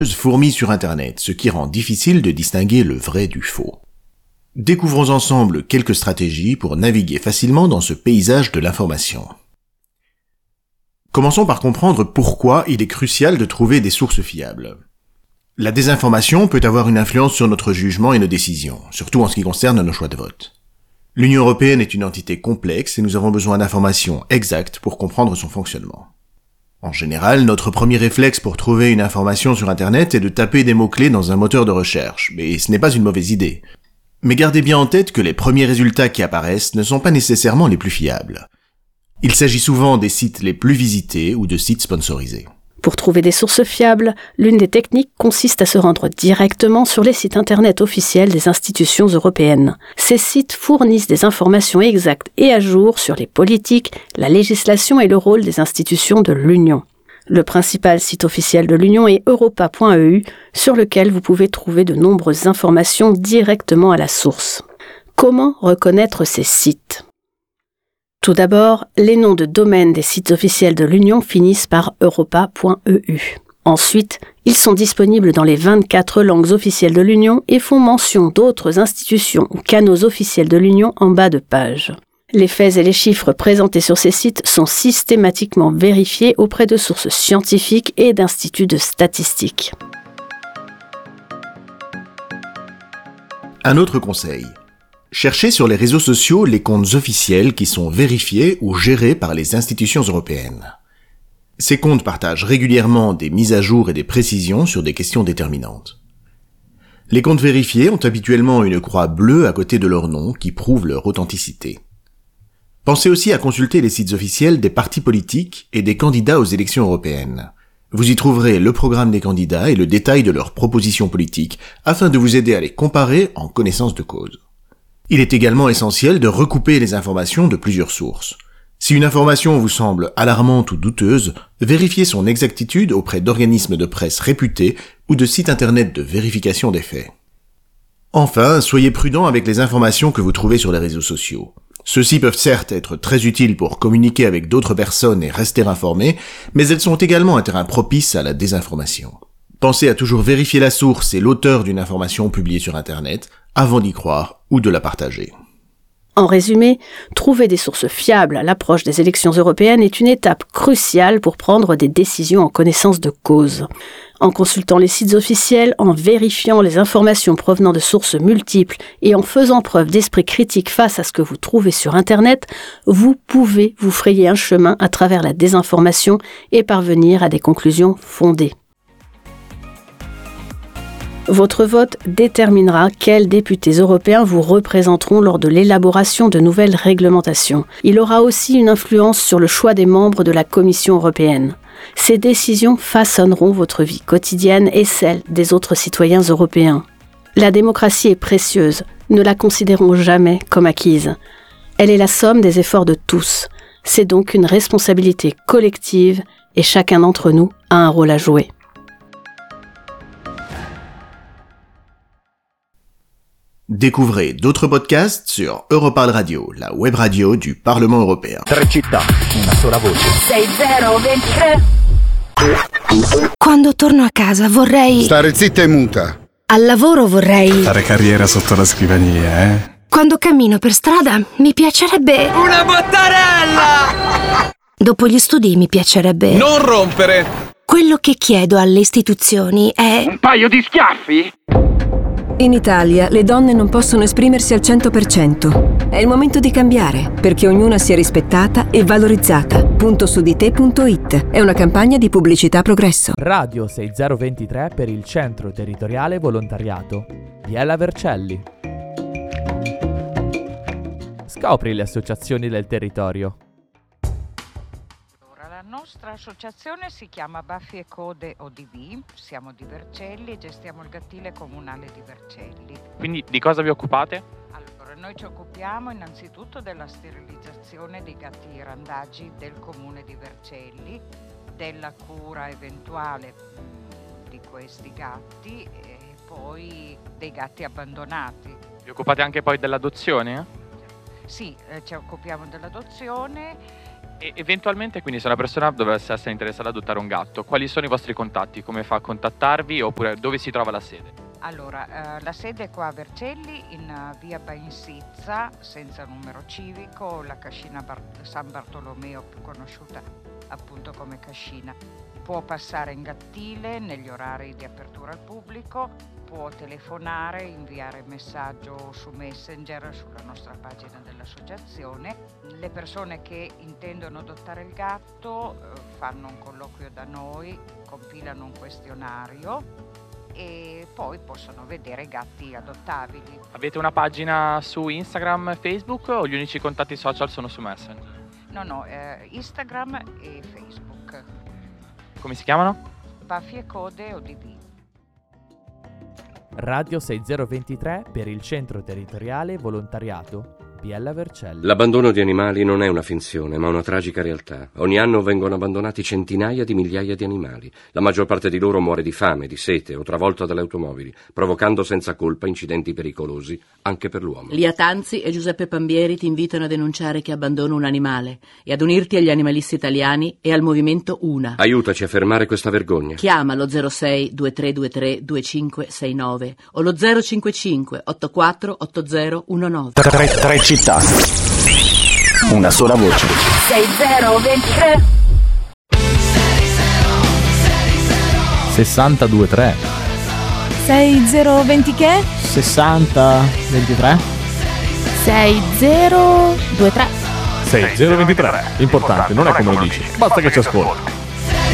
fourmillent sur Internet, ce qui rend difficile de distinguer le vrai du faux. Découvrons ensemble quelques stratégies pour naviguer facilement dans ce paysage de l'information. Commençons par comprendre pourquoi il est crucial de trouver des sources fiables. La désinformation peut avoir une influence sur notre jugement et nos décisions, surtout en ce qui concerne nos choix de vote. L'Union européenne est une entité complexe et nous avons besoin d'informations exactes pour comprendre son fonctionnement. En général, notre premier réflexe pour trouver une information sur Internet est de taper des mots-clés dans un moteur de recherche, mais ce n'est pas une mauvaise idée. Mais gardez bien en tête que les premiers résultats qui apparaissent ne sont pas nécessairement les plus fiables. Il s'agit souvent des sites les plus visités ou de sites sponsorisés. Pour trouver des sources fiables, l'une des techniques consiste à se rendre directement sur les sites internet officiels des institutions européennes. Ces sites fournissent des informations exactes et à jour sur les politiques, la législation et le rôle des institutions de l'Union. Le principal site officiel de l'Union est europa.eu, sur lequel vous pouvez trouver de nombreuses informations directement à la source. Comment reconnaître ces sites ? Tout d'abord, les noms de domaine des sites officiels de l'Union finissent par europa.eu. Ensuite, ils sont disponibles dans les 24 langues officielles de l'Union et font mention d'autres institutions ou canaux officiels de l'Union en bas de page. Les faits et les chiffres présentés sur ces sites sont systématiquement vérifiés auprès de sources scientifiques et d'instituts de statistiques. Un autre conseil. Cherchez sur les réseaux sociaux les comptes officiels qui sont vérifiés ou gérés par les institutions européennes. Ces comptes partagent régulièrement des mises à jour et des précisions sur des questions déterminantes. Les comptes vérifiés ont habituellement une croix bleue à côté de leur nom qui prouve leur authenticité. Pensez aussi à consulter les sites officiels des partis politiques et des candidats aux élections européennes. Vous y trouverez le programme des candidats et le détail de leurs propositions politiques afin de vous aider à les comparer en connaissance de cause. Il est également essentiel de recouper les informations de plusieurs sources. Si une information vous semble alarmante ou douteuse, vérifiez son exactitude auprès d'organismes de presse réputés ou de sites internet de vérification des faits. Enfin, soyez prudent avec les informations que vous trouvez sur les réseaux sociaux. Ceux-ci peuvent certes être très utiles pour communiquer avec d'autres personnes et rester informés, mais elles sont également un terrain propice à la désinformation. Pensez à toujours vérifier la source et l'auteur d'une information publiée sur Internet avant d'y croire ou de la partager. En résumé, trouver des sources fiables à l'approche des élections européennes est une étape cruciale pour prendre des décisions en connaissance de cause. En consultant les sites officiels, en vérifiant les informations provenant de sources multiples et en faisant preuve d'esprit critique face à ce que vous trouvez sur Internet, vous pouvez vous frayer un chemin à travers la désinformation et parvenir à des conclusions fondées. Votre vote déterminera quels députés européens vous représenteront lors de l'élaboration de nouvelles réglementations. Il aura aussi une influence sur le choix des membres de la Commission européenne. Ces décisions façonneront votre vie quotidienne et celle des autres citoyens européens. La démocratie est précieuse, ne la considérons jamais comme acquise. Elle est la somme des efforts de tous. C'est donc une responsabilité collective et chacun d'entre nous a un rôle à jouer. Découvrez d'autres podcasts sur Europarl Radio, la web radio du Parlement européen. 3 città, una sola voce. 6023. Quando torno a casa vorrei... Stare zitta e muta. Al lavoro vorrei... Fare carriera sotto la scrivania, eh? Quando cammino per strada mi piacerebbe... Una bottarella! Dopo gli studi mi piacerebbe... Non rompere! Quello che chiedo alle istituzioni è... Un paio di schiaffi? In Italia le donne non possono esprimersi al 100%. È il momento di cambiare, perché ognuna sia rispettata e valorizzata. Puntosudite.it è una campagna di pubblicità Progresso. Radio 6023 per il Centro Territoriale Volontariato di Ella Vercelli. Scopri le associazioni del territorio. La nostra associazione si chiama Baffi e Code ODV, siamo di Vercelli e gestiamo il Gattile Comunale di Vercelli. Quindi di cosa vi occupate? Allora, noi ci occupiamo innanzitutto della sterilizzazione dei gatti randagi del comune di Vercelli, della cura eventuale di questi gatti e poi dei gatti abbandonati. Vi occupate anche poi dell'adozione? Sì, ci occupiamo dell'adozione E eventualmente, quindi, se una persona dovesse essere interessata ad adottare un gatto, quali sono i vostri contatti? Come fa a contattarvi? Oppure dove si trova la sede? Allora, la sede è qua a Vercelli, in via Bainsizza, senza numero civico, la cascina San Bartolomeo, più conosciuta appunto come cascina. Può passare in gattile negli orari di apertura al pubblico, può telefonare, inviare messaggio su Messenger sulla nostra pagina dell'associazione. Le persone che intendono adottare il gatto fanno un colloquio da noi, compilano un questionario e poi possono vedere gatti adottabili. Avete una pagina su Instagram, Facebook o gli unici contatti social sono su Messenger? No, Instagram e Facebook. Come si chiamano? Baffi e Code ODB. Radio 6023 per il Centro Territoriale Volontariato Biella Vercelli. L'abbandono di animali non è una finzione, ma una tragica realtà. Ogni anno vengono abbandonati centinaia di migliaia di animali. La maggior parte di loro muore di fame, di sete o travolta dalle automobili, provocando senza colpa incidenti pericolosi anche per l'uomo. Lia Tanzi e Giuseppe Pambieri ti invitano a denunciare chi abbandona un animale e ad unirti agli animalisti italiani e al movimento Una. Aiutaci a fermare questa vergogna. Chiama lo 06 2323 2569 o lo 055 84 8019. Tre città, una sola voce. 6023 623 6020 che? 6023 6023. 6023. Importante, non è come lo dici, basta che ci ascolti.